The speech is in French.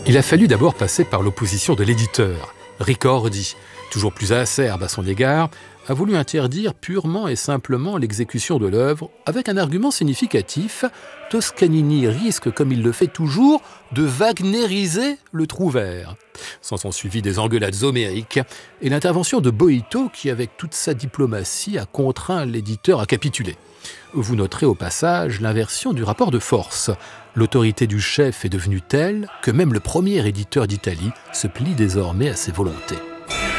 Il a fallu d'abord passer par l'opposition de l'éditeur. Ricordi, toujours plus acerbe à son égard, a voulu interdire purement et simplement l'exécution de l'œuvre avec un argument significatif. Toscanini risque, comme il le fait toujours, de wagnériser le Trouvère. S'en sont suivis des engueulades homériques et l'intervention de Boito qui, avec toute sa diplomatie, a contraint l'éditeur à capituler. Vous noterez au passage l'inversion du rapport de force. L'autorité du chef est devenue telle que même le premier éditeur d'Italie se plie désormais à ses volontés.